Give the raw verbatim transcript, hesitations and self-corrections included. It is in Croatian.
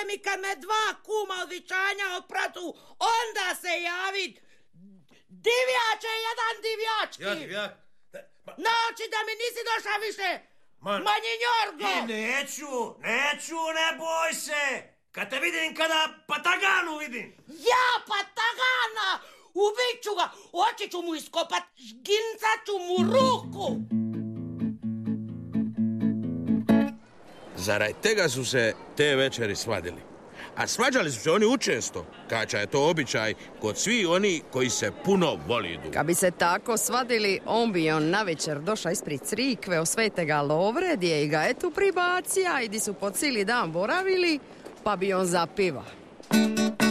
mi kad me dva kuma od vičanja otpratu, onda se javit. Divjače, jedan divjački. Ja, divjak. Znači da mi nisi došla više. Man. Manjinjorgo. I neću, neću, ne boj se. Kad te vidim, kada Pataganu vidim. Ja, Patagana. Ubit ću ga. Oči ću mu iskopat. Žgincat ću mu ruku. Zaraj tega su se te večeri svadili. A svađali su se oni učesto, kača je to običaj kod svih oni koji se puno volidu. Kad bi se tako svadili, on bi on navečer došao ispred crikve o Svetega Lovre, gdje i ga etu pribacija i di su po cijeli dan boravili, pa bi on zapiva.